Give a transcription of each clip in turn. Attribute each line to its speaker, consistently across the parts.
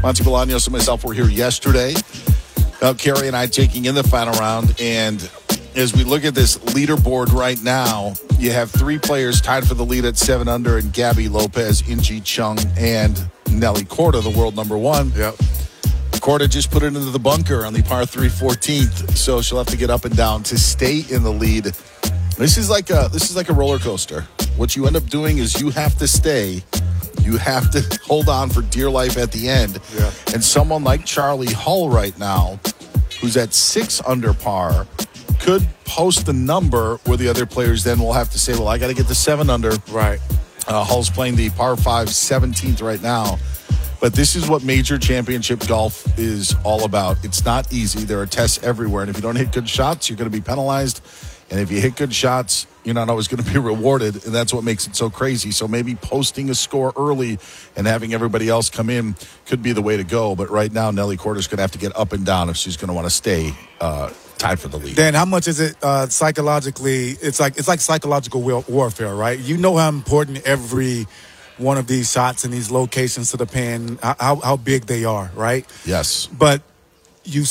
Speaker 1: Monty Bolaños and myself were here yesterday. Kerry and I taking in the final round. And as we look at this leaderboard right now, you have three players tied for the lead at 7 under, and Gabby Lopez, Inji Chung, and Nelly Korda, the world number one.
Speaker 2: Yep.
Speaker 1: Korda just put it into the bunker on the par 3 14th, so she'll have to get up and down to stay in the lead. This is like a roller coaster. What you end up doing is you have to stay. You have to hold on for dear life at the end.
Speaker 2: Yeah.
Speaker 1: And someone like Charlie Hull right now, who's at 6 under par, could post a number where the other players then will have to say, well, I got to get to 7 under.
Speaker 2: Right.
Speaker 1: Hull's playing the par 5 17th right now. But this is what major championship golf is all about. It's not easy. There are tests everywhere. And if you don't hit good shots, you're going to be penalized. And if you hit good shots, you're not always going to be rewarded. And that's what makes it so crazy. So maybe posting a score early and having everybody else come in could be the way to go. But right now, Nelly Korda's going to have to get up and down if she's going to want to stay tied for the lead.
Speaker 2: Dan, how much is it psychologically? It's like psychological warfare, right? You know how important every one of these shots and these locations to the pin, how big they are, right?
Speaker 1: Yes.
Speaker 2: But you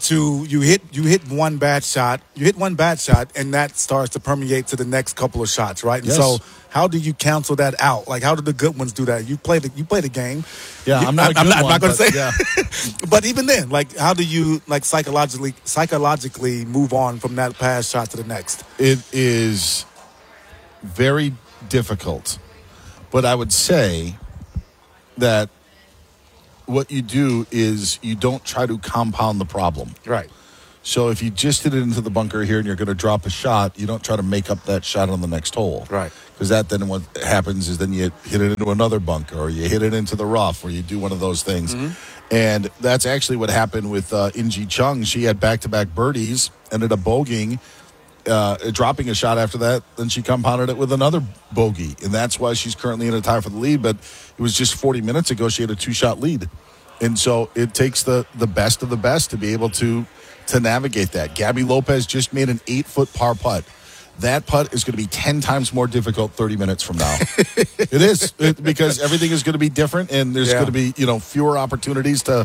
Speaker 2: hit one bad shot, and that starts to permeate to the next couple of shots, right?
Speaker 1: Yes.
Speaker 2: And so how do you cancel that out? Like, how do the good ones do that? You play the game.
Speaker 1: Yeah, I'm not going to
Speaker 2: say.
Speaker 1: Yeah.
Speaker 2: But even then, like, how do you psychologically move on from that past shot to the next?
Speaker 1: It is very difficult. But I would say that what you do is you don't try to compound the problem.
Speaker 2: Right.
Speaker 1: So if you just hit it into the bunker here and you're going to drop a shot, you don't try to make up that shot on the next hole.
Speaker 2: Right.
Speaker 1: Because that then what happens is then you hit it into another bunker, or you hit it into the rough, or you do one of those things. Mm-hmm. And that's actually what happened with Inji Chung. She had back-to-back birdies, ended up bogeying, dropping a shot after that. Then she compounded it with another bogey. And that's why she's currently in a tie for the lead. But it was just 40 minutes ago she had a 2-shot lead. And so it takes the best of the best to be able to navigate that. Gabby Lopez just made an 8-foot par putt. That putt is going to be 10 times more difficult 30 minutes from now. It is, because everything is going to be different, and there's going to be fewer opportunities to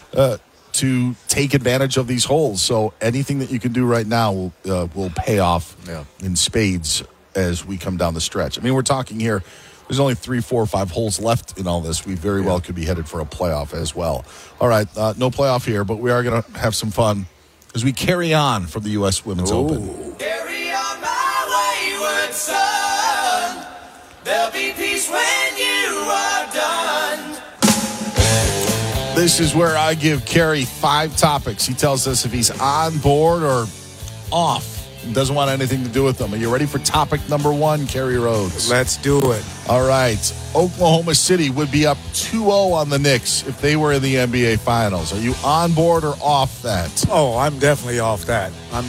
Speaker 1: take advantage of these holes. So anything that you can do right now will pay off in spades as we come down the stretch. I mean, we're talking here, there's only 3, 4, 5 holes left in all this. We very well could be headed for a playoff as well. All right, no playoff here, but we are going to have some fun as we carry on from the U.S. Women's Open.
Speaker 3: Carry on my wayward son. There'll be peace when you are done.
Speaker 1: This is where I give Kerry 5 topics. He tells us if he's on board or off. Doesn't want anything to do with them. Are you ready for topic number 1, Kerry Rhodes?
Speaker 2: Let's do it.
Speaker 1: All right. Oklahoma City would be up 2-0 on the Knicks if they were in the NBA Finals. Are you on board or off that?
Speaker 2: Oh, I'm definitely off that.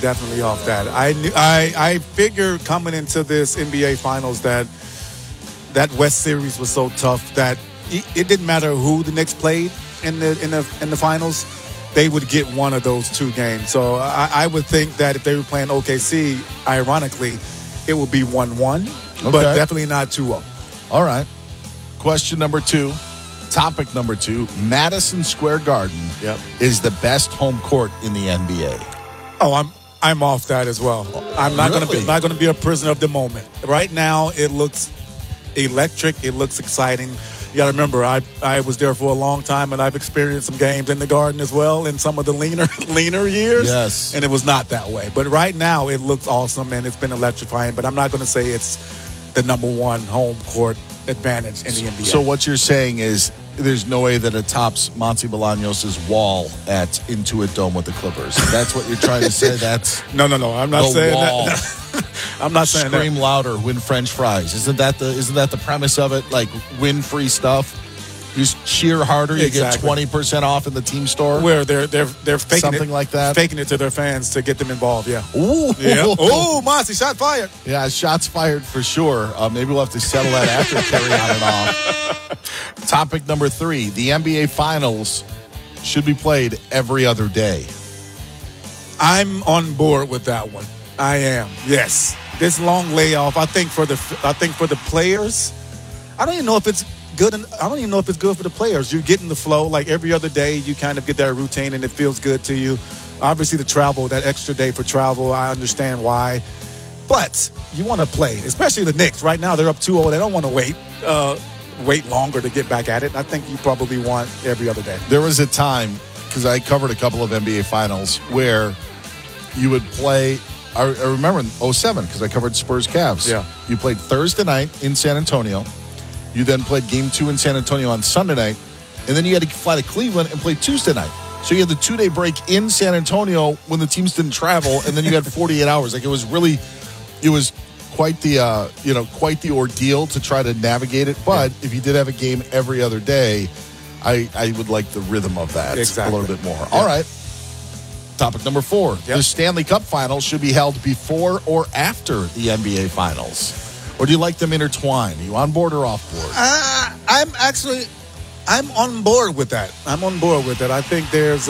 Speaker 2: I figured coming into this NBA Finals that West Series was so tough that it didn't matter who the Knicks played in the finals. They would get one of those 2 games. So I would think that if they were playing OKC, ironically, it would be 1-1, but definitely not 2-0.
Speaker 1: All right. Question number 2, topic number 2, Madison Square Garden is the best home court in the NBA.
Speaker 2: Oh, I'm off that as well. I'm not going to be a prisoner of the moment. Right now, it looks electric. It looks exciting. You got to remember, I was there for a long time, and I've experienced some games in the Garden as well in some of the leaner years.
Speaker 1: Yes.
Speaker 2: And it was not that way. But right now, it looks awesome, and it's been electrifying. But I'm not going to say it's the number 1 home court advantage in the NBA.
Speaker 1: So what you're saying is there's no way that it tops Monty Bolaños' wall at Intuit Dome with the Clippers. That's what you're trying to say? That's
Speaker 2: No. I'm not saying
Speaker 1: wall.
Speaker 2: that. I'm not saying
Speaker 1: Scream
Speaker 2: that.
Speaker 1: louder, win French fries. Isn't that the premise of it? Like, win free stuff. You just cheer harder. You get 20% off in the team store.
Speaker 2: Where they're faking
Speaker 1: something
Speaker 2: it,
Speaker 1: like that,
Speaker 2: faking it to their fans to get them involved. Yeah.
Speaker 1: Ooh.
Speaker 2: Yeah. Ooh, Monty, shot fired.
Speaker 1: Yeah, shots fired for sure. Maybe we'll have to settle that after carry on and off. Topic number 3: the NBA Finals should be played every other day.
Speaker 2: I'm on board with that one. I am. Yes. This long layoff, I think for the players, I don't even know if it's good. And I don't even know if it's good for the players. You get in the flow like every other day. You kind of get that routine, and it feels good to you. Obviously, the travel, that extra day for travel, I understand why. But you want to play, especially the Knicks. Right now, they're up 2-0. They don't want to wait longer to get back at it. I think you probably want every other day.
Speaker 1: There was a time, because I covered a couple of NBA Finals, where you would play. I remember in 2007, because I covered Spurs Cavs.
Speaker 2: Yeah.
Speaker 1: You played Thursday night in San Antonio. You then played Game 2 in San Antonio on Sunday night. And then you had to fly to Cleveland and play Tuesday night. So you had the 2-day break in San Antonio when the teams didn't travel, and then you had 48 hours. Like, it was quite the ordeal to try to navigate it. But if you did have a game every other day, I would like the rhythm of that a little bit more. Yeah. All right. Topic number 4. Yep. The Stanley Cup Finals should be held before or after the NBA Finals. Or do you like them intertwined? Are you on board or off board?
Speaker 2: I'm on board with that. I think there's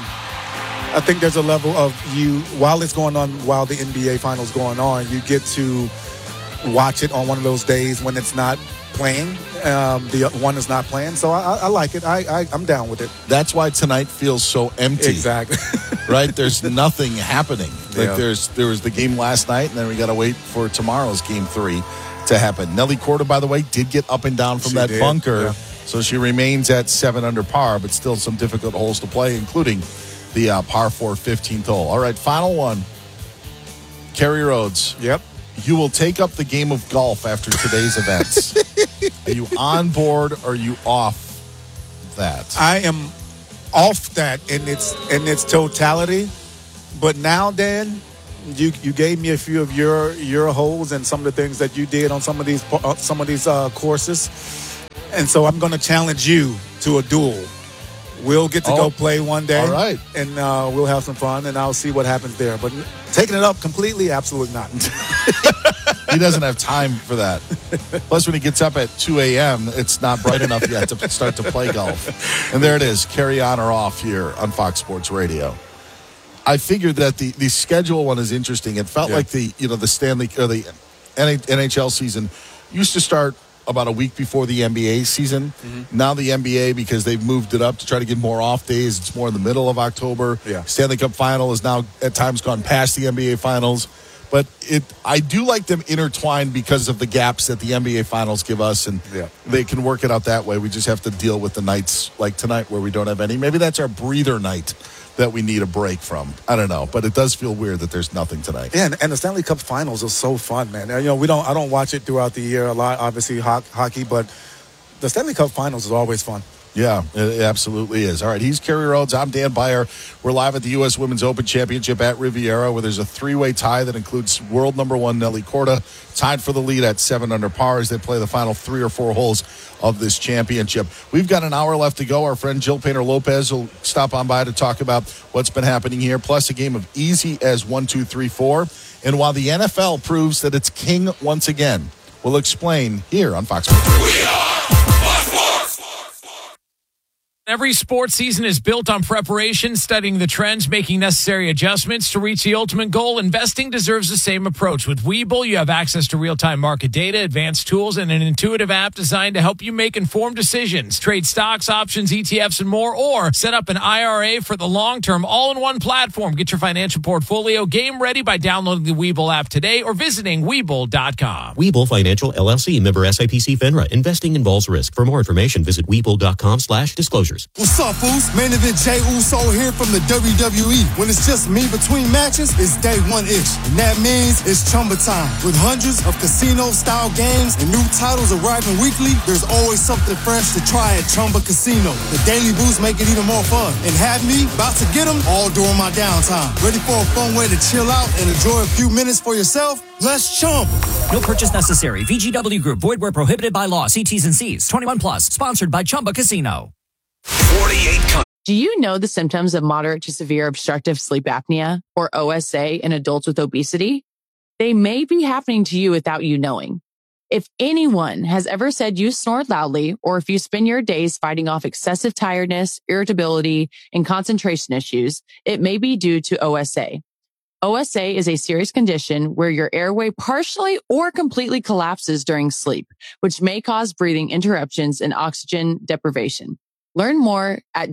Speaker 2: a level of you, while it's going on, while the NBA Finals going on, you get to watch it on one of those days when it's not playing. The one is not playing. So I like it. I'm down with it.
Speaker 1: That's why tonight feels so empty.
Speaker 2: Exactly.
Speaker 1: Right? There's nothing happening. Like there was the game last night, and then we got to wait for tomorrow's Game 3 to happen. Nelly Korda, by the way, did get up and down from bunker. Yeah. So she remains at 7 under par, but still some difficult holes to play, including the par 4 15th hole. All right, final one. Kerry Rhodes.
Speaker 2: Yep.
Speaker 1: You will take up the game of golf after today's events. Are you on board or are you off that?
Speaker 2: I am off that in its totality. But now, Dan, you gave me a few of your holes and some of the things that you did on some of these courses. And so I'm going to challenge you to a duel. We'll get to go play one day.
Speaker 1: All right.
Speaker 2: And we'll have some fun, and I'll see what happens there. But taking it up completely, absolutely not.
Speaker 1: He doesn't have time for that. Plus, when he gets up at 2 a.m., it's not bright enough yet to start to play golf. And there it is. Carry on or off here on Fox Sports Radio. I figured that the schedule one is interesting. It felt like the Stanley or the NHL season used to start about a week before the NBA season. Mm-hmm. Now the NBA, because they've moved it up to try to get more off days, it's more in the middle of October.
Speaker 2: Yeah.
Speaker 1: Stanley Cup Final is now at times gone past the NBA Finals. But I do like them intertwined because of the gaps that the NBA Finals give us, and they can work it out that way. We just have to deal with the nights like tonight where we don't have any. Maybe that's our breather night that we need a break from. I don't know, but it does feel weird that there's nothing tonight.
Speaker 2: Yeah, and the Stanley Cup Finals are so fun, man. I don't watch it throughout the year a lot, obviously hockey, but the Stanley Cup Finals is always fun.
Speaker 1: Yeah, it absolutely is. All right, he's Kerry Rhodes. I'm Dan Beyer. We're live at the U.S. Women's Open Championship at Riviera, where there's a 3-way tie that includes world number 1 Nelly Korda, tied for the lead at 7 under par as they play the final 3 or 4 holes of this championship. We've got an hour left to go. Our friend Jill Painter-Lopez will stop on by to talk about what's been happening here, plus a game of easy as 1, 2, 3, 4. And while the NFL proves that it's king once again, we'll explain here on Fox Sports.
Speaker 3: We are Fox Sports.
Speaker 4: Every sports season is built on preparation, studying the trends, making necessary adjustments to reach the ultimate goal. Investing deserves the same approach. With Webull, you have access to real-time market data, advanced tools, and an intuitive app designed to help you make informed decisions. Trade stocks, options, ETFs, and more, or set up an IRA for the long term, all-in-one platform. Get your financial portfolio game ready by downloading the Webull app today or visiting Webull.com.
Speaker 5: Webull Financial LLC, member SIPC FINRA. Investing involves risk. For more information, visit Webull.com/disclosures.
Speaker 6: What's up, fools? Main event Jey Uso here from the WWE. When it's just me between matches, it's day one-ish. And that means it's Chumba time. With hundreds of casino-style games and new titles arriving weekly, there's always something fresh to try at Chumba Casino. The daily boosts make it even more fun. And have me about to get them all during my downtime. Ready for a fun way to chill out and enjoy a few minutes for yourself? Let's Chumba.
Speaker 7: No purchase necessary. VGW Group. Void where prohibited by law. See T's and C's. 21 plus. Sponsored by Chumba Casino.
Speaker 3: 48.
Speaker 8: Do you know the symptoms of moderate to severe obstructive sleep apnea, or OSA, in adults with obesity? They may be happening to you without you knowing. If anyone has ever said you snore loudly, or if you spend your days fighting off excessive tiredness, irritability, and concentration issues, it may be due to OSA. OSA is a serious condition where your airway partially or completely collapses during sleep, which may cause breathing interruptions and oxygen deprivation. Learn more at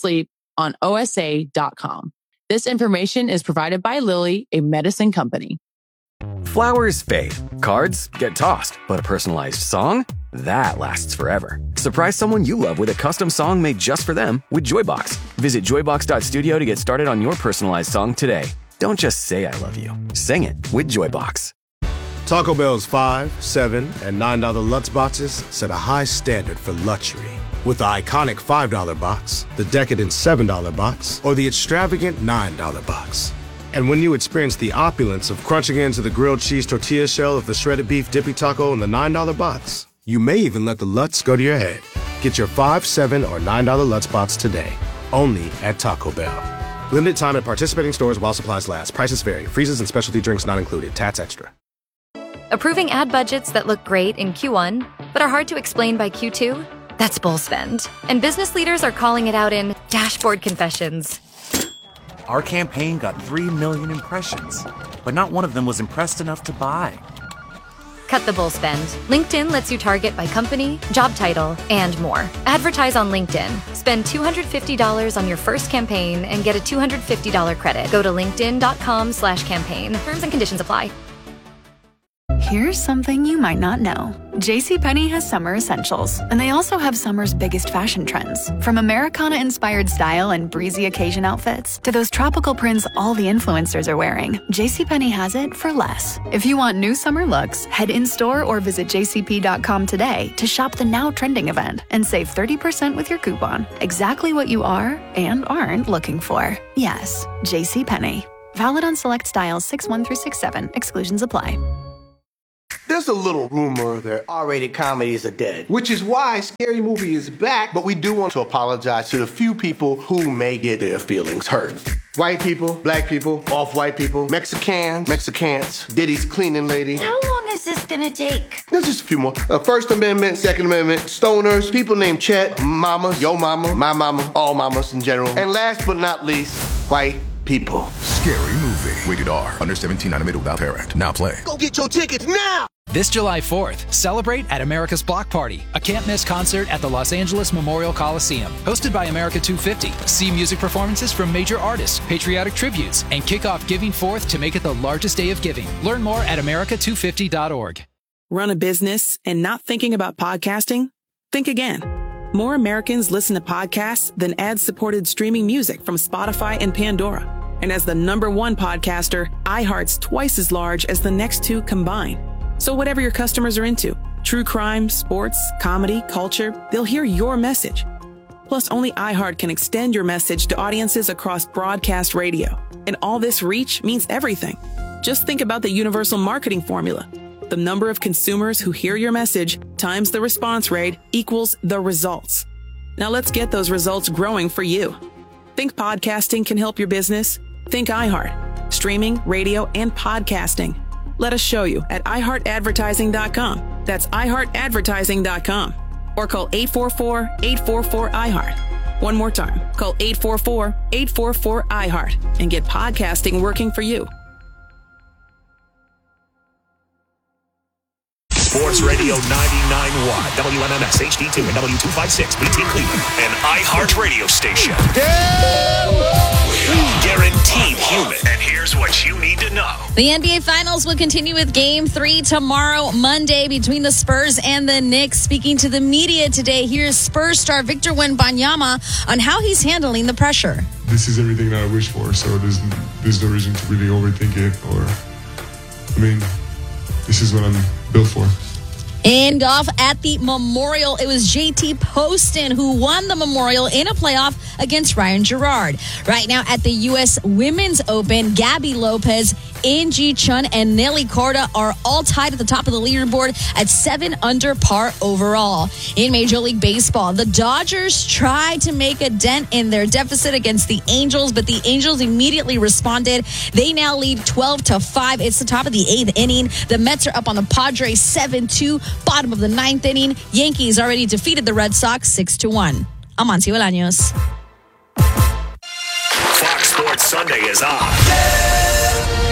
Speaker 8: don'tsleeponosa.com. This information is provided by Lilly, a medicine company.
Speaker 9: Flowers fade, cards get tossed, but a personalized song? That lasts forever. Surprise someone you love with a custom song made just for them with Joybox. Visit joybox.studio to get started on your personalized song today. Don't just say I love you. Sing it with Joybox.
Speaker 10: Taco Bell's $5, $7, and $9 Lutz boxes set a high standard for luxury. With the iconic $5 box, the decadent $7 box, or the extravagant $9 box. And when you experience the opulence of crunching into the grilled cheese tortilla shell of the shredded beef dippy taco in the $9 box, you may even let the Lutz go to your head. Get your $5, $7, or $9 Lutz box today, only at Taco Bell. Limited time at participating stores while supplies last. Prices vary. Freezes and specialty drinks not included. Tats extra.
Speaker 11: Approving ad budgets that look great in Q1, but are hard to explain by Q2? That's bull spend. And business leaders are calling it out in dashboard confessions.
Speaker 12: Our campaign got 3 million impressions, but not one of them was impressed enough to buy.
Speaker 11: Cut the bull spend. LinkedIn lets you target by company, job title, and more. Advertise on LinkedIn. Spend $250 on your first campaign and get a $250 credit. Go to linkedin.com/campaign. Terms and conditions apply.
Speaker 13: Here's something you might not know. JCPenney has summer essentials, and they also have summer's biggest fashion trends. From Americana-inspired style and breezy occasion outfits to those tropical prints all the influencers are wearing, JCPenney has it for less. If you want new summer looks, head in-store or visit jcp.com today to shop the now trending event and save 30% with your coupon. Exactly what you are and aren't looking for. Yes, JCPenney. Valid on select styles 6-1 through 6-7. Exclusions apply.
Speaker 14: There's a little rumor that R-rated comedies are dead, which is why Scary Movie is back, but we do want to apologize to the few people who may get their feelings hurt. White people, black people, off-white people, Mexicans, Diddy's cleaning lady.
Speaker 15: How long is this gonna take?
Speaker 14: There's just a few more. First Amendment, Second Amendment, stoners, people named Chet, mamas, yo mama, my mama, all mamas in general. And last but not least, white people.
Speaker 16: Scary Movie. Rated R. Under 17, not admitted without parent. Now play.
Speaker 14: Go get your tickets now!
Speaker 17: This July 4th, celebrate at America's Block Party, a can't-miss concert at the Los Angeles Memorial Coliseum. Hosted by America 250. See music performances from major artists, patriotic tributes, and kick off Giving Forth to make it the largest day of giving. Learn more at america250.org.
Speaker 18: Run a business and not thinking about podcasting? Think again. More Americans listen to podcasts than ad-supported streaming music from Spotify and Pandora. And as the #1 podcaster, iHeart's twice as large as the next two combined. So whatever your customers are into, true crime, sports, comedy, culture, they'll hear your message. Plus, only iHeart can extend your message to audiences across broadcast radio. And all this reach means everything. Just think about the universal marketing formula. The number of consumers who hear your message times the response rate equals the results. Now let's get those results growing for you. Think podcasting can help your business? Think iHeart. Streaming, radio, and podcasting. Let us show you at iHeartAdvertising.com. That's iHeartAdvertising.com. Or call 844-844-iHeart. One more time. Call 844-844-iHeart and get podcasting working for you.
Speaker 19: Sports Radio 99.1, WMMS HD2 and W256 BT Cleveland, an iHeart radio station. Guaranteed human. And here's what you need to know.
Speaker 20: The NBA Finals will continue with Game 3 tomorrow, Monday, between the Spurs and the Knicks. Speaking to the media today, here's Spurs star Victor Wembanyama on how he's handling the pressure.
Speaker 21: This is everything that I wish for, so there's no reason to really overthink it. This is what I'm built for.
Speaker 20: In golf at the Memorial, it was JT Poston who won the Memorial in a playoff against Ryan Gerard. Right now at the U.S. Women's Open, Gabby Lopez, Angie Chun, and Nelly Corda are all tied at the top of the leaderboard at 7 under par overall. In Major League Baseball, the Dodgers tried to make a dent in their deficit against the Angels, but the Angels immediately responded. They now lead 12-5. It's the top of the 8th inning. The Mets are up on the Padres 7-2. Bottom of the 9th inning, Yankees already defeated the Red Sox 6-1. I'm Amancio Bolaños.
Speaker 19: Fox Sports Sunday is on.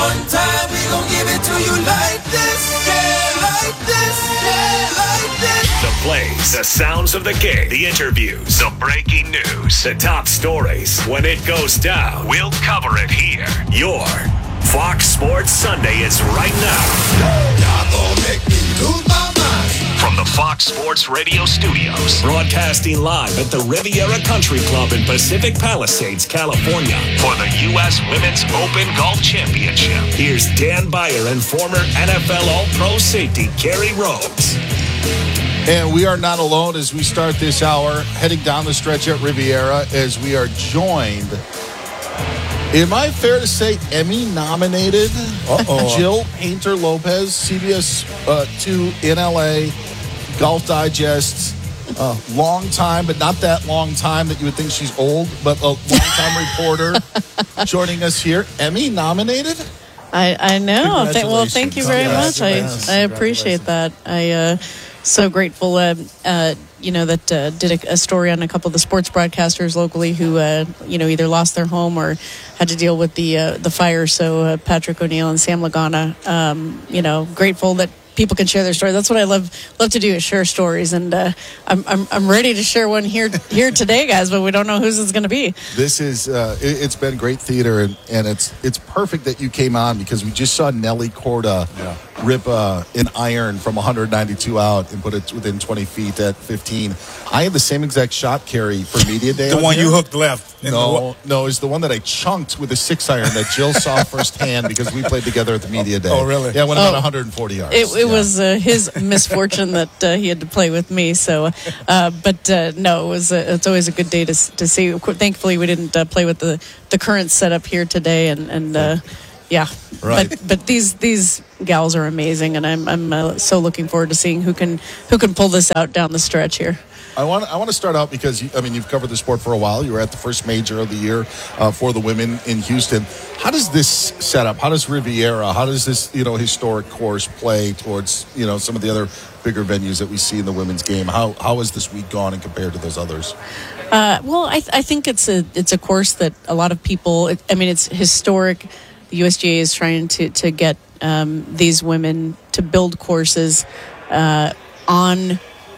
Speaker 3: One time we gon' give it to you like this, yeah, like this, yeah, like this.
Speaker 19: The plays, the sounds of the game, the interviews, the breaking news, the top stories. When it goes down, we'll cover it here. Your Fox Sports Sunday is right now.
Speaker 3: Y'all gon' make me lose my mind.
Speaker 19: From the Fox Sports Radio studios, broadcasting live at the Riviera Country Club in Pacific Palisades, California, for the U.S. Women's Open Golf Championship. Here's Dan Beyer and former NFL All-Pro safety Kerry Rhodes.
Speaker 1: And we are not alone as we start this hour, heading down the stretch at Riviera, as we are joined. Am I fair to say Emmy-nominated Jill Painter-Lopez, CBS 2 in L.A., Golf Digest, long time, but not that long time that you would think she's old, but a long-time reporter joining us here. Emmy-nominated?
Speaker 2: I know. Well, thank you very much. I appreciate that. So grateful, that did a story on a couple of the sports broadcasters locally who, either lost their home or had to deal with the fire. So Patrick O'Neill and Sam Lagana, grateful that people can share their story. That's what I love to do, is share stories. And I'm ready to share one here today, guys, but we don't know whose it's going to be.
Speaker 1: This is it's been great theater, and it's perfect that you came on, because we just saw Nelly Korda rip an iron from 192 out and put it within 20 feet at 15. I had the same exact shot, Kerry, for Media Day.
Speaker 22: The one you hooked left.
Speaker 1: No, it's the one that I chunked with a 6-iron that Jill saw firsthand, because we played together at the Media Day.
Speaker 22: Oh, really?
Speaker 1: Yeah, I went about 140 yards.
Speaker 2: It was his misfortune that he had to play with me. So, no, it's always a good day to see. Thankfully, we didn't play with the current setup here today, and yeah.
Speaker 1: Right.
Speaker 2: But these gals are amazing, and I'm so looking forward to seeing who can pull this out down the stretch here.
Speaker 1: I want to start out because you've covered the sport for a while. You were at the first major of the year for the women in Houston. How does this set up? How does Riviera? How does this historic course play towards some of the other bigger venues that we see in the women's game? How has this week gone and compared to those others?
Speaker 2: Well, I think it's a course that a lot of people. It's historic. The USGA is trying to get these women to build courses on.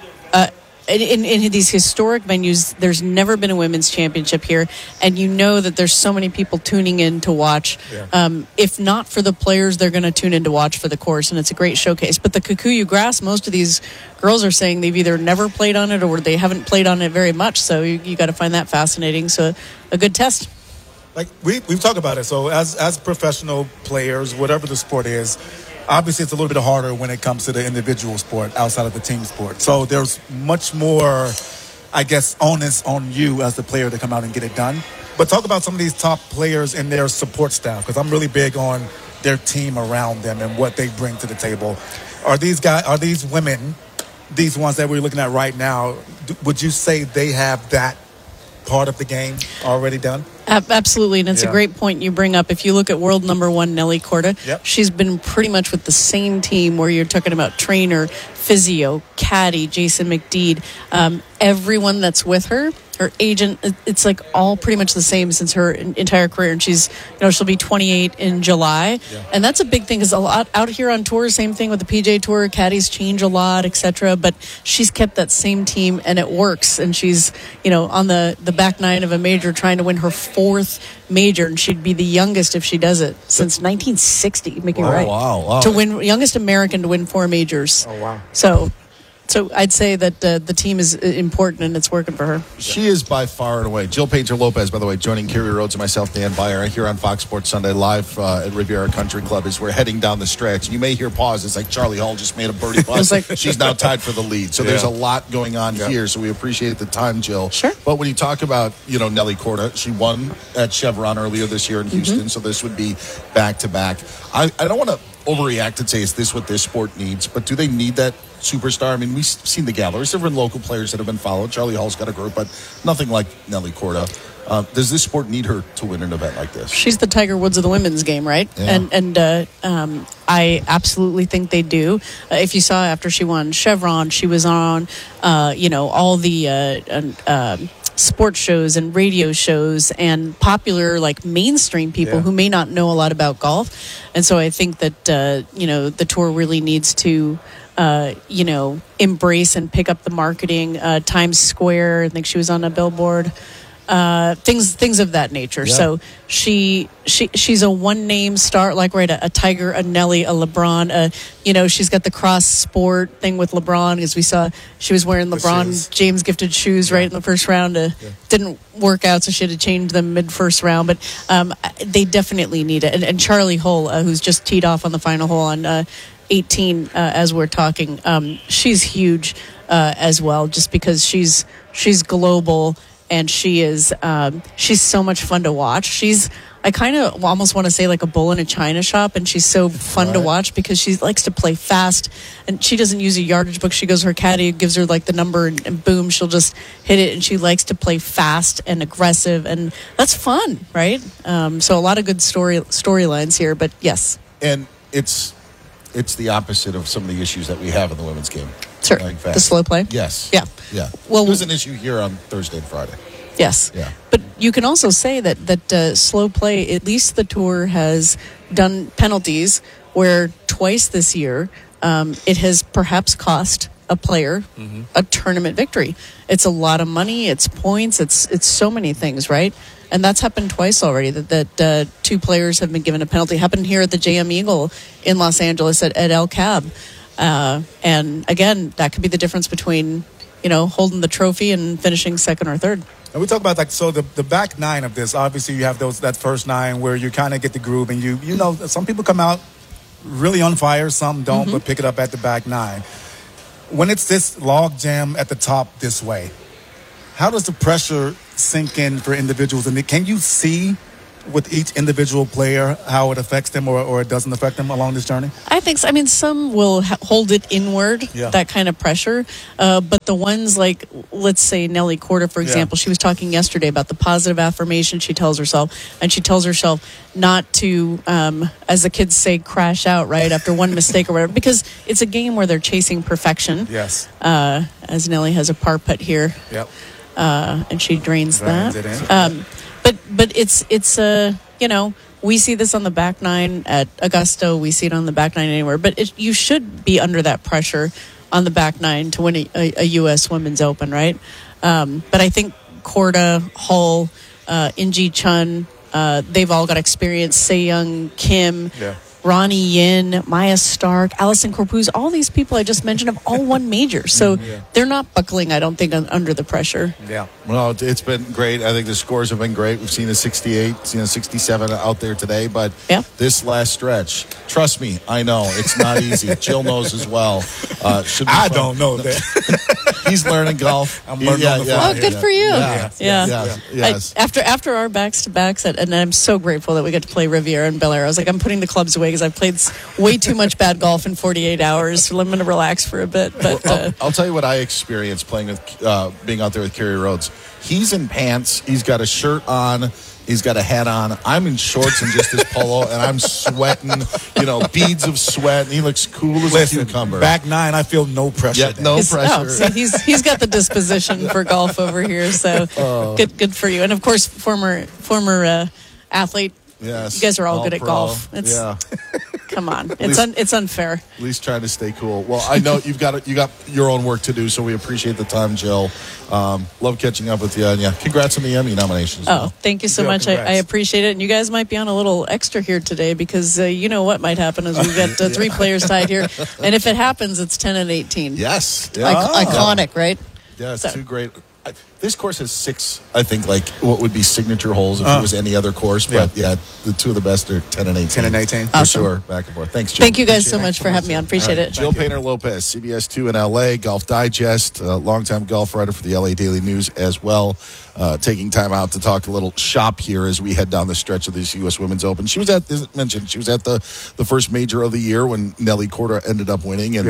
Speaker 2: In these historic venues. There's never been a women's championship here, and that there's so many people tuning in to watch. Yeah. If not for the players, they're going to tune in to watch for the course, and it's a great showcase. But the Kikuyu grass, most of these girls are saying they've either never played on it or they haven't played on it very much, so you got to find that fascinating. So a good test.
Speaker 22: Like we've talked about it. So as professional players, whatever the sport is, obviously it's a little bit harder when it comes to the individual sport outside of the team sport. So there's much more, I guess, onus on you as the player to come out and get it done. But talk about some of these top players and their support staff, because I'm really big on their team around them and what they bring to the table. Are these women, these ones that we're looking at right now, would you say they have that part of the game already done?
Speaker 2: Absolutely, and it's a great point you bring up. If you look at world number one, Nelly Korda, she's been pretty much with the same team where you're talking about trainer, physio, caddy, Jason McDeed, everyone that's with her agent, it's like all pretty much the same since her entire career. And she's, she'll be 28 in July. Yeah. And that's a big thing, because a lot out here on tour, same thing with the PJ Tour, caddies change a lot, etc. But she's kept that same team and it works. And she's, on the back nine of a major trying to win her 4th major. And she'd be the youngest if she does it since 1960, make it right.
Speaker 1: Wow.
Speaker 2: To win, youngest American to win 4 majors.
Speaker 22: Oh, wow.
Speaker 2: So I'd say that the team is important and it's working for her.
Speaker 1: She is by far and away. Jill Painter-Lopez, by the way, joining Kerry Rhodes and myself, Dan Beyer, here on Fox Sports Sunday live at Riviera Country Club as we're heading down the stretch. You may hear pauses like Charlie Hall just made a birdie putt. She's now tied for the lead. So there's a lot going on here. So we appreciate the time, Jill.
Speaker 2: Sure.
Speaker 1: But when you talk about, Nelly Korda, she won at Chevron earlier this year in Houston. So this would be back-to-back. I don't want to overreact and say, is this what this sport needs? But do they need that superstar. I mean, we've seen the gala. There's different local players that have been followed. Charlie Hall's got a group, but nothing like Nelly Korda. Does this sport need her to win an event like this?
Speaker 2: She's the Tiger Woods of the women's game, right?
Speaker 1: Yeah.
Speaker 2: And I absolutely think they do. If you saw after she won Chevron, she was on, all the sports shows and radio shows and popular, like, mainstream people who may not know a lot about golf. And so I think that, the tour really needs to, embrace and pick up the marketing. Times Square, I think she was on a billboard. Things of that nature.
Speaker 1: Yeah.
Speaker 2: So she's a one name star, like a Tiger, a Nelly, a LeBron. She's got the cross sport thing with LeBron, as we saw. She was wearing LeBron James gifted shoes right in the first round. Didn't work out, so she had to change them mid first round. But they definitely need it. And Charlie Hull, who's just teed off on the final hole on 18, as we're talking, she's huge as well, just because she's global. And she's so much fun to watch. I kind of almost want to say like a bull in a china shop, and she's so fun to watch because she likes to play fast, and she doesn't use a yardage book. She goes, her caddy gives her like the number, and boom, she'll just hit it, and she likes to play fast and aggressive, and that's fun, right? So a lot of good storylines here, but yes.
Speaker 1: And it's the opposite of some of the issues that we have in the women's game.
Speaker 2: Sure. The slow play?
Speaker 1: Yes.
Speaker 2: Yeah.
Speaker 1: Yeah.
Speaker 2: Well,
Speaker 1: there's an issue here on Thursday and Friday.
Speaker 2: Yes.
Speaker 1: Yeah.
Speaker 2: But you can also say that slow play, at least the tour has done penalties where twice this year it has perhaps cost a player a tournament victory. It's a lot of money. It's points. It's so many things, right? And that's happened twice already, that two players have been given a penalty. Happened here at the JM Eagle in Los Angeles at El Cab. And again, that could be the difference between, holding the trophy and finishing second or third.
Speaker 22: And we talk about the back nine of this. Obviously, you have that first nine where you kind of get the groove, and some people come out really on fire, some don't, but pick it up at the back nine. When it's this log jam at the top this way, how does the pressure sink in for individuals? And can you see with each individual player how it affects them or it doesn't affect them along this journey?
Speaker 2: I think so. I mean, some will hold it inward, that kind of pressure. But the ones like, let's say, Nelly Korda, for example, she was talking yesterday about the positive affirmation she tells herself. And she tells herself not to, as the kids say, crash out, right, after one mistake or whatever. Because it's a game where they're chasing perfection.
Speaker 22: Yes.
Speaker 2: As Nelly has a par putt here.
Speaker 22: Yep.
Speaker 2: And she drains that.
Speaker 22: It in.
Speaker 2: But it's we see this on the back nine at Augusta. We see it on the back nine anywhere. But you should be under that pressure on the back nine to win a U.S. Women's Open, right? But I think Korda, Hull, In-Gee Chun, they've all got experience. Se Young, Kim, Ronnie Yin, Maya Stark, Allison Corpuz, all these people I just mentioned have all won majors. So they're not buckling, I don't think, under the pressure.
Speaker 22: Yeah.
Speaker 1: Well, it's been great. I think the scores have been great. We've seen a 68, seen a 67 out there today. But this last stretch, trust me, I know, it's not easy. Jill knows as well.
Speaker 22: I don't know that.
Speaker 1: He's learning golf.
Speaker 22: I'm learning on the fly.
Speaker 2: Oh, good for you.
Speaker 1: Yes.
Speaker 2: After our backs-to-backs, and I'm so grateful that we get to play Riviera and Bel Air. I was like, I'm putting the clubs away because I've played way too much bad golf in 48 hours. So I'm going to relax for a bit. But
Speaker 1: I'll tell you what I experienced playing with, being out there with Kerry Rhodes. He's in pants. He's got a shirt on. He's got a hat on. I'm in shorts and just his polo, and I'm sweating, beads of sweat. And he looks cool as a cucumber.
Speaker 22: Back nine, I feel no pressure.
Speaker 1: Yeah, no pressure.
Speaker 2: So he's got the disposition for golf over here. So good for you. And of course, former athlete.
Speaker 1: Yes,
Speaker 2: you guys are all good
Speaker 1: pro.
Speaker 2: At golf. Come on, it's unfair.
Speaker 1: At least trying to stay cool. Well, I know you got your own work to do, so we appreciate the time, Jill. Love catching up with you, and congrats on the Emmy nominations.
Speaker 2: Oh, thank you so much. I appreciate it. And you guys might be on a little extra here today because you know what might happen is we've got 3 players tied here, and if it happens, it's 10 and 18.
Speaker 1: Yes,
Speaker 2: iconic, right?
Speaker 1: Yeah, it's 2 great. This course has 6, I think, like what would be signature holes if it was any other course. But the 2 of the best are 10 and 18.
Speaker 22: 10 and 18.
Speaker 1: For sure. Back and forth. Thanks, Jill.
Speaker 2: Thank you guys so much for having me on. Appreciate it.
Speaker 1: Jill Painter Lopez, CBS 2 in LA, Golf Digest, longtime golf writer for the LA Daily News as well. Taking time out to talk a little shop here as we head down the stretch of this U.S. Women's Open. She was at the first major of the year when Nelly Korda ended up winning. And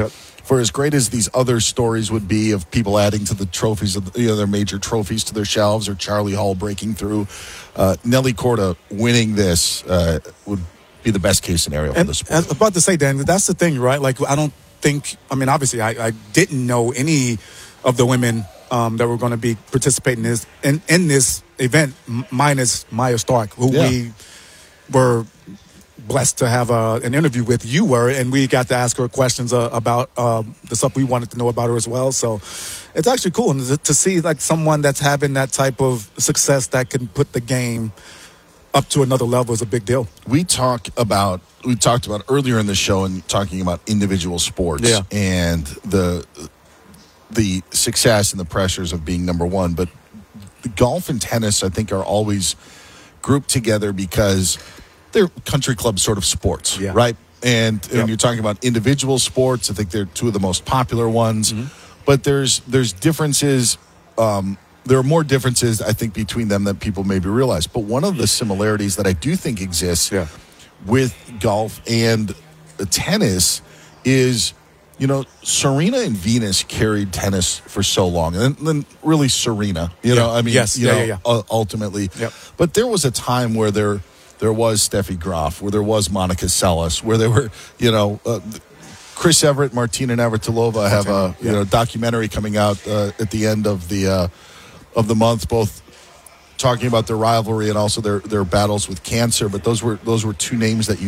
Speaker 1: for as great as these other stories would be of people adding to the trophies, of their major trophies to their shelves, or Charlie Hull breaking through, Nelly Korda winning this would be the best case scenario for the sport.
Speaker 22: I was about to say, Dan, that's the thing, right? Like, I don't think, obviously, I didn't know any of the women that were going to be participating in this event, minus Maya Stark, who we were blessed to have an interview with. You were, and we got to ask her questions about the stuff we wanted to know about her as well. So it's actually cool to see like someone that's having that type of success that can put the game up to another level is a big deal.
Speaker 1: We talked about earlier in the show and talking about individual sports and the success and the pressures of being number one, but the golf and tennis, I think, are always grouped together because they're country club sort of sports, right? And when you're talking about individual sports, I think they're two of the most popular ones. But there's differences. There are more differences, I think, between them than people maybe realize. But one of the similarities that I do think exists with golf and tennis is, Serena and Venus carried tennis for so long, and then really Serena, ultimately. But there was a time where there was Steffi Graf, where there was Monica Seles, where there were, Chris Everett, Martina Navratilova have a documentary coming out at the end of the month, both talking about their rivalry and also their battles with cancer. But those were two names that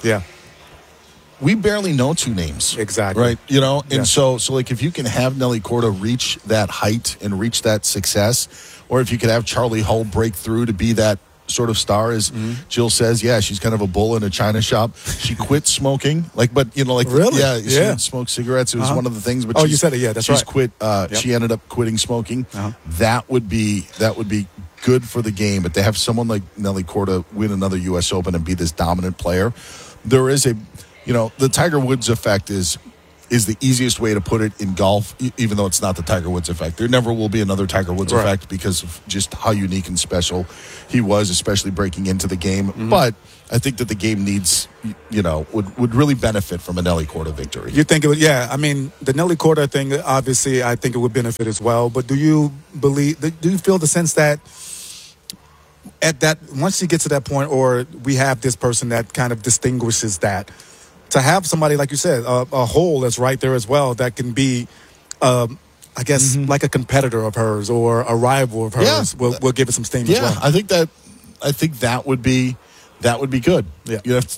Speaker 1: we barely know two names.
Speaker 22: Exactly.
Speaker 1: Right. And so like if you can have Nelly Korda reach that height and reach that success, or if you could have Charlie Hull break through to be that sort of star, as Jill says, she's kind of a bull in a china shop. She quit smoking,
Speaker 22: really?
Speaker 1: She didn't smoke cigarettes. It was one of the things. But
Speaker 22: you said it. That's
Speaker 1: she's
Speaker 22: right.
Speaker 1: quit. She ended up quitting smoking. That would be good for the game. But to have someone like Nelly Korda win another U.S. Open and be this dominant player, there is the Tiger Woods effect is the easiest way to put it in golf, even though it's not the Tiger Woods effect. There never will be another Tiger Woods effect because of just how unique and special he was, especially breaking into the game. But I think that the game needs, would really benefit from a Nelly Korda victory.
Speaker 22: You think it would? Yeah. The Nelly Korda thing, obviously, I think it would benefit as well. But do you feel the sense that once you get to that point, or we have this person that kind of distinguishes that, to have somebody, like you said, a hole that's right there as well, that can be, I guess, like a competitor of hers or a rival of hers, will give it some steam as well.
Speaker 1: I think that would be good. Yeah. You have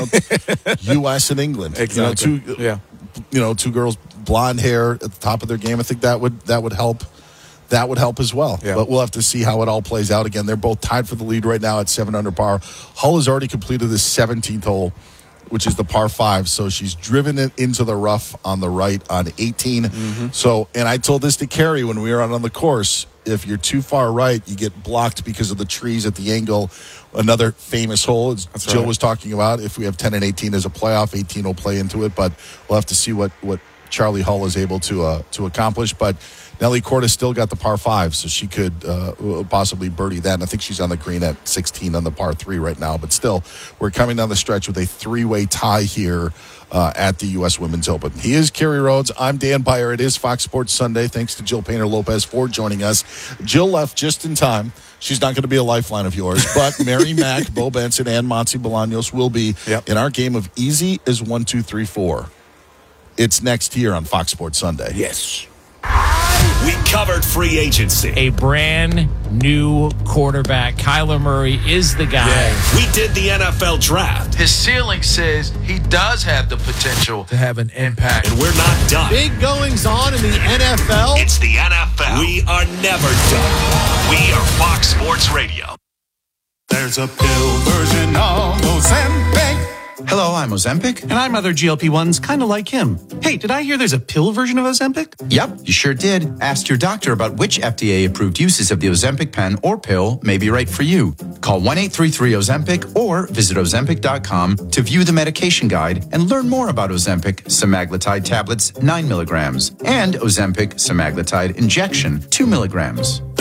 Speaker 1: U.S. and England.
Speaker 22: Exactly.
Speaker 1: Two girls, blonde hair at the top of their game. I think that would help. That would help as well. Yeah. But we'll have to see how it all plays out. Again, they're both tied for the lead right now at 7 under par. Hull has already completed the 17th hole, which is the par 5. So she's driven it into the rough on the right on 18. So, and I told this to Carrie when we were out on the course, if you're too far right, you get blocked because of the trees at the angle. Another famous hole, as Jill was talking about, if we have 10 and 18 as a playoff, 18 will play into it. But we'll have to see what Charlie Hull is able to accomplish. But Nelly Korda still got the par 5, so she could possibly birdie that. And I think she's on the green at 16 on the par 3 right now. But still, we're coming down the stretch with a 3-way tie here at the U.S. Women's Open. He is Kerry Rhodes. I'm Dan Beyer. It is Fox Sports Sunday. Thanks to Jill Painter-Lopez for joining us. Jill left just in time. She's not going to be a lifeline of yours, but Mary Mack, Bo Benson, and Monty Bolaños will be in our game of Easy as 1, 2, 3, 4. It's next here on Fox Sports Sunday.
Speaker 22: Yes.
Speaker 19: We covered free agency.
Speaker 4: A brand new quarterback. Kyler Murray is the guy.
Speaker 19: Yeah. We did the NFL draft.
Speaker 5: His ceiling says he does have the potential to have an impact.
Speaker 19: And we're not done.
Speaker 5: Big goings on in the NFL.
Speaker 19: It's the NFL. We are never done. We are Fox Sports Radio.
Speaker 23: There's a pill version of Ozempic.
Speaker 24: Hello, I'm Ozempic.
Speaker 23: And I'm other GLP-1s kind of like him. Hey, did I hear there's a pill version of Ozempic?
Speaker 24: Yep, you sure did. Ask your doctor about which FDA-approved uses of the Ozempic pen or pill may be right for you. Call 1-833-OZEMPIC or visit Ozempic.com to view the medication guide and learn more about Ozempic semaglutide tablets 9 milligrams and Ozempic semaglutide injection 2 milligrams.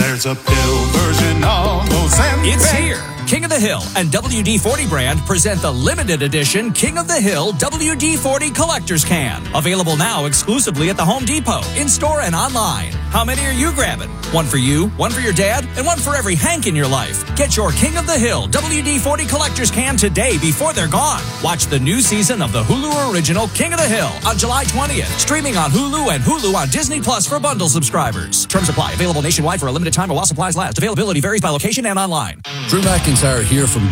Speaker 6: There's a pill version of Ozempic.
Speaker 7: It's here. King of the Hill and WD-40 brand present the limited edition King of the Hill WD-40 Collector's Can. Available now exclusively at the Home Depot, in-store and online. How many are you grabbing? One for you, one for your dad, and one for every Hank in your life. Get your King of the Hill WD-40 Collector's Can today before they're gone. Watch the new season of the Hulu original King of the Hill on July 20th. Streaming on Hulu and Hulu on Disney Plus for bundle subscribers. Terms apply. Available nationwide for a limited time while supplies last. Availability varies by location and online.
Speaker 8: Drew McIntyre here from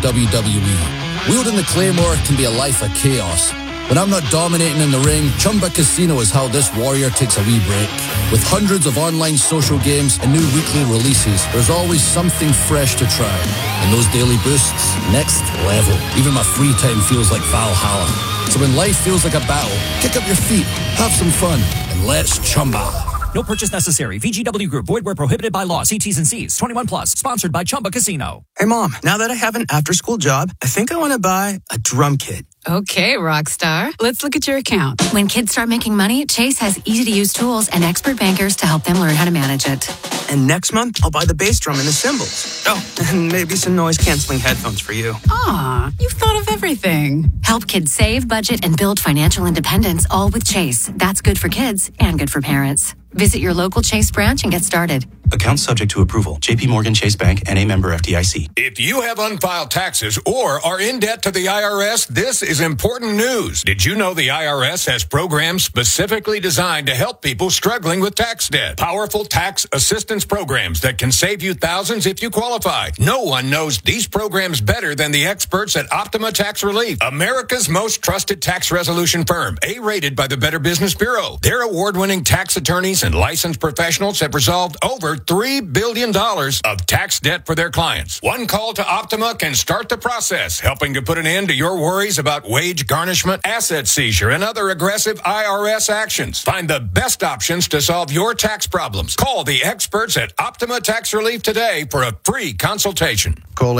Speaker 8: WWE. Wielding the Claymore can be a life of chaos. When I'm not dominating in the ring, Chumba Casino is how this warrior takes a wee break. With hundreds of online social games and new weekly releases, there's always something fresh to try. And those daily boosts, next level. Even my free time feels like Valhalla. So when life feels like a battle, kick up your feet, have some fun, and let's Chumba.
Speaker 7: No purchase necessary. VGW Group. Void where prohibited by law. See T's and C's. 21 plus. Sponsored by Chumba Casino.
Speaker 9: Hey, Mom. Now that I have an after-school job, I think I want to buy a drum kit.
Speaker 25: Okay, Rockstar. Let's look at your account.
Speaker 26: When kids start making money, Chase has easy-to-use tools and expert bankers to help them learn how to manage it.
Speaker 9: And next month, I'll buy the bass drum and the cymbals. Oh, and maybe some noise-canceling headphones for you.
Speaker 25: Aw, you've thought of everything.
Speaker 26: Help kids save, budget, and build financial independence, all with Chase. That's good for kids and good for parents. Visit your local Chase branch and get started.
Speaker 27: Account subject to approval. JP Morgan Chase Bank, N.A. member FDIC.
Speaker 28: If you have unfiled taxes or are in debt to the IRS, this is important news. Did you know the IRS has programs specifically designed to help people struggling with tax debt? Powerful tax assistance programs that can save you thousands if you qualify. No one knows these programs better than the experts at Optima Tax Relief, America's most trusted tax resolution firm, A-rated by the Better Business Bureau. Their award-winning tax attorneys and licensed professionals have resolved over $3 billion of tax debt for their clients. One call to Optima can start the process, helping to put an end to your worries about wage garnishment, asset seizure, and other aggressive IRS actions. Find the best options to solve your tax problems. Call the experts at Optima Tax Relief today for a free consultation.
Speaker 29: Call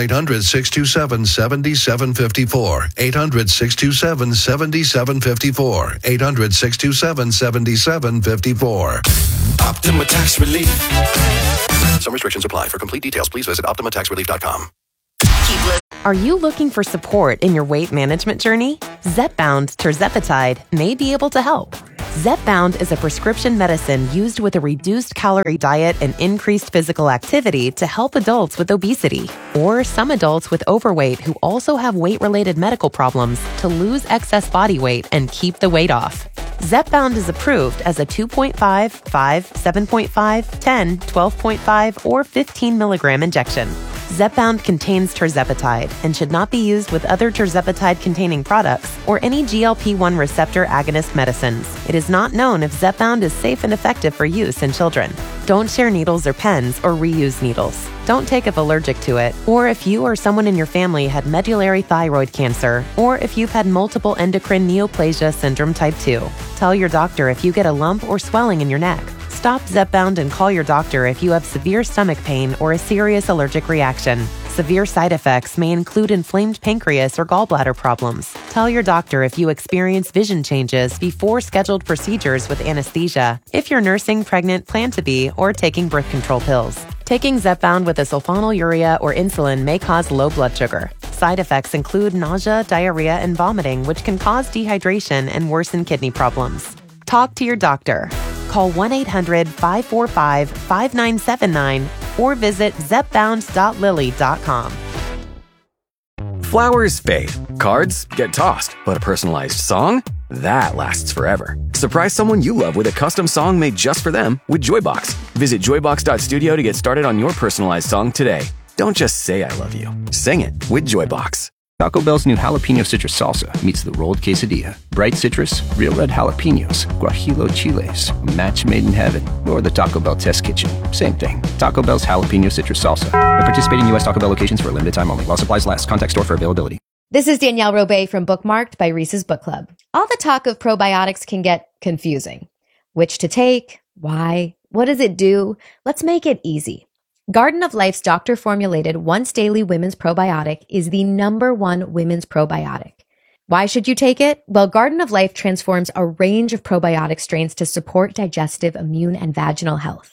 Speaker 29: 800-627-7754. 800-627-7754. 800-627-7754.
Speaker 19: Optima Tax Relief.
Speaker 16: Some restrictions apply. For complete details, please visit OptimaTaxRelief.com.
Speaker 30: Are you looking for support in your weight management journey? Zepbound Tirzepatide may be able to help. Zepbound is a prescription medicine used with a reduced calorie diet and increased physical activity to help adults with obesity or some adults with overweight who also have weight-related medical problems to lose excess body weight and keep the weight off. Zepbound is approved as a 2.5, 5, 7.5, 10, 12.5, or 15 milligram injection. Zepbound contains tirzepatide and should not be used with other tirzepatide-containing products or any GLP-1 receptor agonist medicines. It is not known if Zepbound is safe and effective for use in children. Don't share needles or pens or reuse needles. Don't take if allergic to it, or if you or someone in your family had medullary thyroid cancer, or if you've had multiple endocrine neoplasia syndrome type 2. Tell your doctor if you get a lump or swelling in your neck. Stop Zepbound and call your doctor if you have severe stomach pain or a serious allergic reaction. Severe side effects may include inflamed pancreas or gallbladder problems. Tell your doctor if you experience vision changes before scheduled procedures with anesthesia, if you're nursing, pregnant, plan to be, or taking birth control pills. Taking Zepbound with a sulfonylurea or insulin may cause low blood sugar. Side effects include nausea, diarrhea, and vomiting, which can cause dehydration and worsen kidney problems. Talk to your doctor. Call 1-800-545-5979 or visit zepbound.lily.com.
Speaker 31: Flowers fade, cards get tossed, but a personalized song? That lasts forever. Surprise someone you love with a custom song made just for them with Joybox. Visit joybox.studio to get started on your personalized song today. Don't just say I love you. Sing it with Joybox.
Speaker 32: Taco Bell's new jalapeno citrus salsa meets the rolled quesadilla. Bright citrus, real red jalapenos, guajillo chiles, a match made in heaven, or the Taco Bell test kitchen. Same thing. Taco Bell's jalapeno citrus salsa. At participating U.S. Taco Bell locations for a limited time only. While supplies last. Contact store for availability.
Speaker 33: This is Danielle Robay from Bookmarked by Reese's Book Club. All the talk of probiotics can get confusing. Which to take? Why? What does it do? Let's make it easy. Garden of Life's doctor-formulated once-daily women's probiotic is the #1 women's probiotic. Why should you take it? Well, Garden of Life transforms a range of probiotic strains to support digestive, immune, and vaginal health.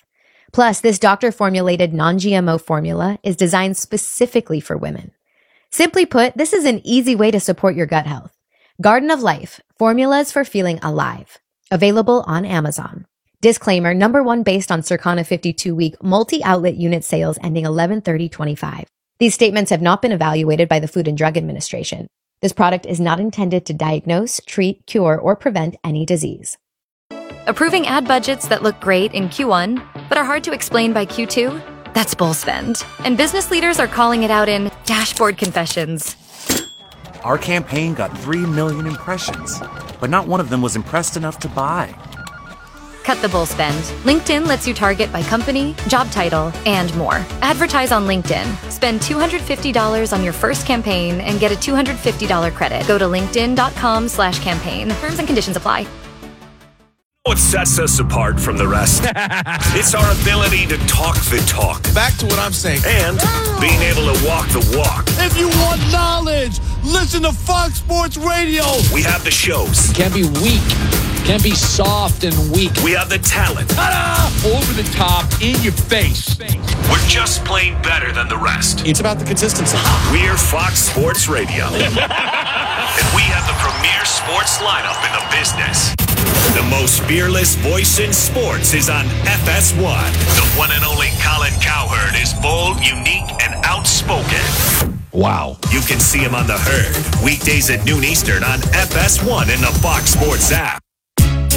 Speaker 33: Plus, this doctor-formulated non-GMO formula is designed specifically for women. Simply put, this is an easy way to support your gut health. Garden of Life, formulas for feeling alive. Available on Amazon. Disclaimer, number one based on Circana 52-week multi-outlet unit sales ending 11/30/25. These statements have not been evaluated by the Food and Drug Administration. This product is not intended to diagnose, treat, cure, or prevent any disease. Approving ad budgets that look great in Q1, but are hard to explain by Q2? That's bull spend. And business leaders are calling it out in dashboard confessions.
Speaker 1: Our campaign got 3 million impressions, but not one of them was impressed enough to buy.
Speaker 33: Cut the bull spend. LinkedIn lets you target by company, job title, and more. Advertise on LinkedIn. Spend $250 on your first campaign and get a $250 credit. Go to linkedin.com/campaign. Terms and conditions apply.
Speaker 19: What sets us apart from the rest? It's our ability to talk the talk.
Speaker 5: Back to what I'm saying.
Speaker 19: And being able to walk the walk.
Speaker 6: If you want knowledge, listen to Fox Sports Radio.
Speaker 19: We have the shows.
Speaker 4: Can't be weak. Can't be soft and weak.
Speaker 19: We have the talent.
Speaker 4: Ta-da! Over the top, in your face.
Speaker 19: We're just plain better than the rest.
Speaker 23: It's about the consistency.
Speaker 19: We're Fox Sports Radio. And we have the premier sports lineup in the business. The most fearless voice in sports is on FS1. The one and only Colin Cowherd is bold, unique, and outspoken.
Speaker 4: Wow.
Speaker 19: You can see him on The Herd, weekdays at noon Eastern on FS1 and the Fox Sports app.